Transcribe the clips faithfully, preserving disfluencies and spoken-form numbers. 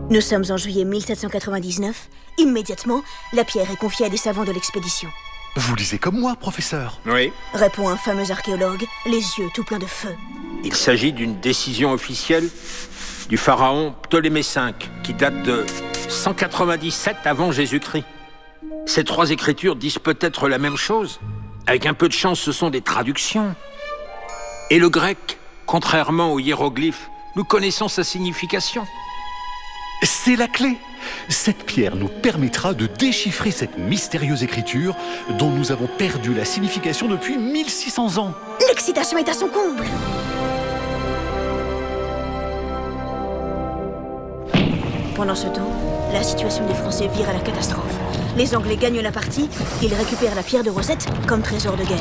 Nous sommes en juillet mille sept cent quatre-vingt-dix-neuf. Immédiatement, la pierre est confiée à des savants de l'expédition. Vous lisez comme moi, professeur. Oui. Répond un fameux archéologue, les yeux tout pleins de feu. Il s'agit d'une décision officielle du pharaon Ptolémée cinq, qui date de cent quatre-vingt-dix-sept avant Jésus-Christ. Ces trois écritures disent peut-être la même chose. Avec un peu de chance, ce sont des traductions. Et le grec, contrairement aux hiéroglyphes, nous connaissons sa signification. C'est la clé. Cette pierre nous permettra de déchiffrer cette mystérieuse écriture dont nous avons perdu la signification depuis mille six cents ans. L'excitation est à son comble. Pendant ce temps, la situation des Français vire à la catastrophe. Les Anglais gagnent la partie, ils récupèrent la pierre de Rosette comme trésor de guerre.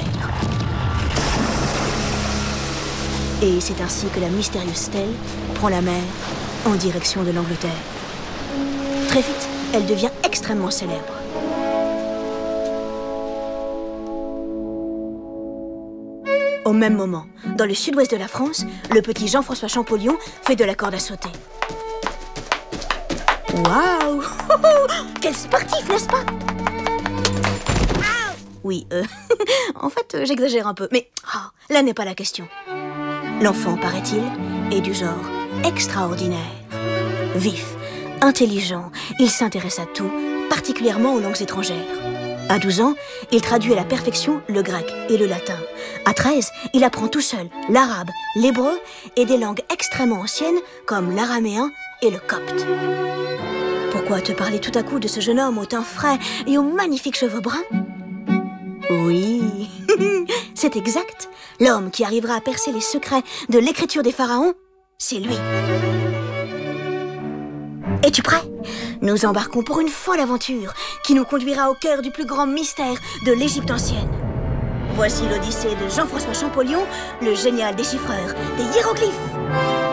Et c'est ainsi que la mystérieuse stèle prend la mer en direction de l'Angleterre. Très vite, elle devient extrêmement célèbre. Au même moment, dans le sud-ouest de la France, le petit Jean-François Champollion fait de la corde à sauter. Waouh! Quel sportif, n'est-ce pas? Oui, euh, en fait, euh, j'exagère un peu, mais oh, là n'est pas la question. L'enfant, paraît-il, est du genre extraordinaire. Vif, intelligent, il s'intéresse à tout, particulièrement aux langues étrangères. À douze ans, il traduit à la perfection le grec et le latin. À treize, il apprend tout seul l'arabe, l'hébreu et des langues extrêmement anciennes comme l'araméen et le copte. Pourquoi te parler tout à coup de ce jeune homme au teint frais et aux magnifiques cheveux bruns? Oui, c'est exact. L'homme qui arrivera à percer les secrets de l'écriture des pharaons, c'est lui. Es-tu prêt? Nous embarquons pour une folle aventure qui nous conduira au cœur du plus grand mystère de l'Égypte ancienne. Voici l'Odyssée de Jean-François Champollion, le génial déchiffreur des hiéroglyphes.